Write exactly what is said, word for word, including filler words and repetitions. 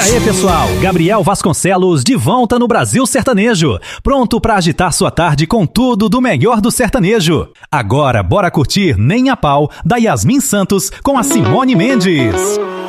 aí, pessoal? Gabriel Vasconcelos de volta no Brasil Sertanejo, pronto para agitar sua tarde com tudo do melhor do sertanejo. Agora, bora curtir Nem a Pau, da Yasmin Santos com a Simone Mendes.